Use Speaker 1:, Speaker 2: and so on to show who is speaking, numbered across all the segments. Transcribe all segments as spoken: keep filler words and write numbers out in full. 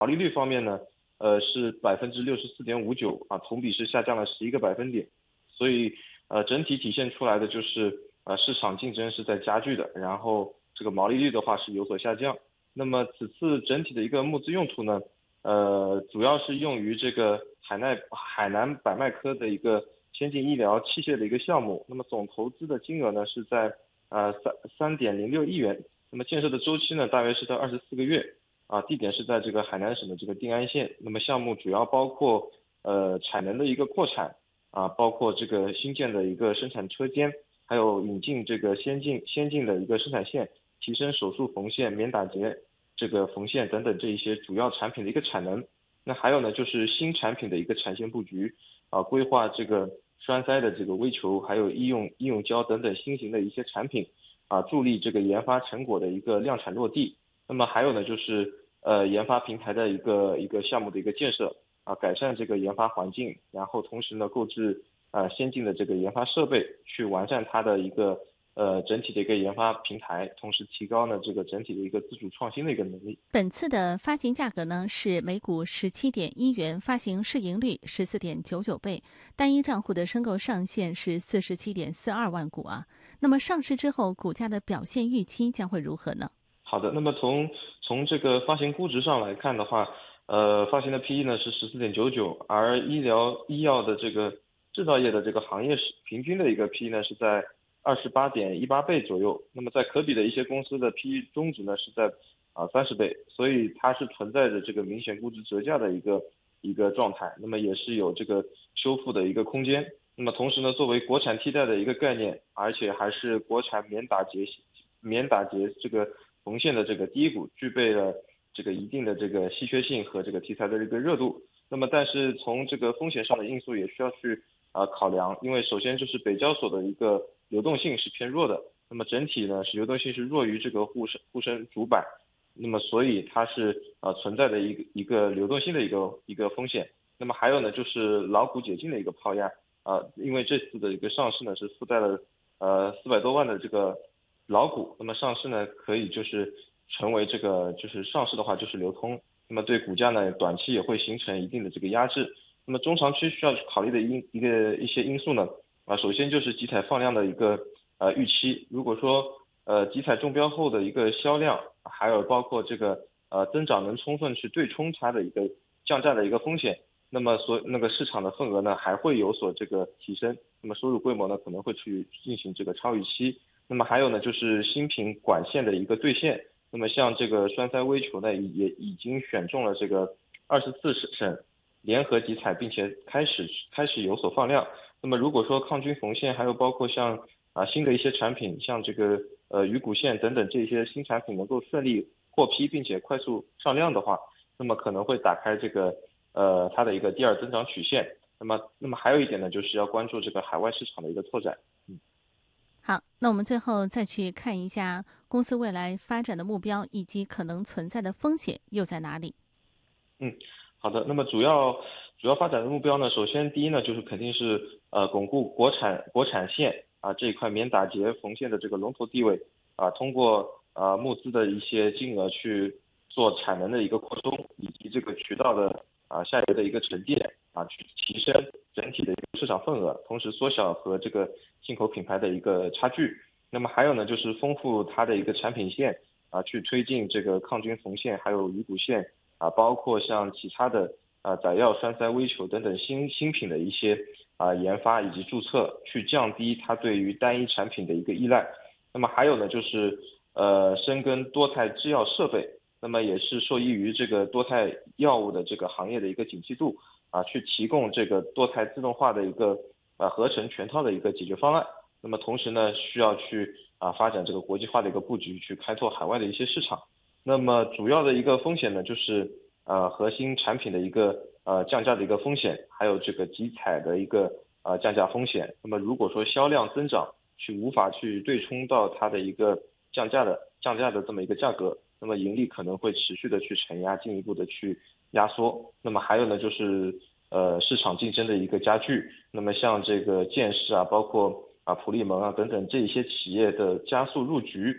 Speaker 1: 毛利率方面呢，呃是百分之六十四点五九啊，同比是下降了十一个百分点，所以呃整体体现出来的就是呃市场竞争是在加剧的，然后这个毛利率的话是有所下降。那么此次整体的一个募资用途呢，呃主要是用于这个海南海南百脉科的一个先进医疗器械的一个项目，那么总投资的金额呢是在呃三三点零六亿元，那么建设的周期呢大约是在二十四个月。啊，地点是在这个海南省的这个定安县。那么项目主要包括呃产能的一个扩产啊，包括这个新建的一个生产车间，还有引进这个先进先进的一个生产线，提升手术缝线、免打结这个缝线等等这一些主要产品的一个产能。那还有呢，就是新产品的一个产线布局啊，规划这个栓塞的这个微球，还有医用医用胶等等新型的一些产品啊，助力这个研发成果的一个量产落地。那么还有呢，就是呃研发平台的一个一个项目的一个建设啊，改善这个研发环境，然后同时呢购置啊先进的这个研发设备，去完善它的一个呃整体的一个研发平台，同时提高呢这个整体的一个自主创新的一个能力。
Speaker 2: 本次的发行价格呢是每股十七点一元，发行市盈率十四点九九倍，单一账户的申购上限是四十七点四二万股啊。那么上市之后，股价的表现预期将会如何呢？
Speaker 1: 好的，那么从从这个发行估值上来看的话，呃，发行的 P E 呢是十四点九九，而医疗医药的这个制造业的这个行业是平均的一个 P E 呢是在二十八点一八倍左右。那么在可比的一些公司的 P E 中值呢是在啊三十倍，所以它是存在着这个明显估值折价的一个一个状态，那么也是有这个修复的一个空间。那么同时呢，作为国产替代的一个概念，而且还是国产免打结免打结这个缝线的这个第一股，具备了这个一定的这个稀缺性和这个题材的这个热度。那么但是从这个风险上的因素也需要去啊、呃、考量，因为首先就是北交所的一个流动性是偏弱的，那么整体呢是流动性是弱于这个沪深沪深主板，那么所以它是呃存在的一个一个流动性的一个一个风险。那么还有呢就是老股解禁的一个抛压啊、呃，因为这次的一个上市呢是附带了呃四百多万的这个老股，那么上市呢可以就是成为这个就是上市的话就是流通，那么对股价呢短期也会形成一定的这个压制。那么中长期需要考虑的因一个一些因素呢啊，首先就是集采放量的一个呃预期，如果说呃集采中标后的一个销量，还有包括这个呃增长能充分去对冲它的一个降价的一个风险，那么所那个市场的份额呢还会有所这个提升，那么收入规模呢可能会去进行这个超预期。那么还有呢，就是新品管线的一个兑现。那么像这个栓塞微球呢，也已经选中了这个二十四省联合集采，并且开始开始有所放量。那么如果说抗菌缝线，还有包括像啊新的一些产品，像这个呃鱼骨线等等这些新产品能够顺利获批，并且快速上量的话，那么可能会打开这个呃它的一个第二增长曲线。那么那么还有一点呢，就是要关注这个海外市场的一个拓展。嗯。
Speaker 2: 好，那我们最后再去看一下公司未来发展的目标以及可能存在的风险又在哪里？
Speaker 1: 嗯，好的。那么主要主要发展的目标呢，首先第一呢，就是肯定是呃巩固国产国产线啊这一块免打结缝线的这个龙头地位啊，通过呃募资的一些金额去做产能的一个扩充，以及这个渠道的啊下游的一个沉淀啊，去提升整体的一个市场份额，同时缩小和这个进口品牌的一个差距。那么还有呢，就是丰富它的一个产品线啊，去推进这个抗菌缝线还有鱼骨线。啊，包括像其他的啊载药、栓塞、微球等等新新品的一些啊研发以及注册，去降低它对于单一产品的一个依赖。那么还有呢，就是呃深耕多肽制药设备，那么也是受益于这个多肽药物的这个行业的一个景气度啊，去提供这个多肽自动化的一个啊合成全套的一个解决方案。那么同时呢，需要去啊发展这个国际化的一个布局，去开拓海外的一些市场。那么主要的一个风险呢，就是呃核心产品的一个呃降价的一个风险，还有这个集采的一个呃降价风险。那么如果说销量增长去无法去对冲到它的一个降价的降价的这么一个价格，那么盈利可能会持续的去承压，进一步的去压缩。那么还有呢，就是呃市场竞争的一个加剧。那么像这个建士啊，包括啊普利蒙啊等等这一些企业的加速入局，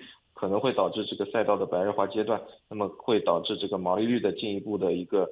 Speaker 1: 可能会导致这个赛道的白热化阶段，那么会导致这个毛利率的进一步的一个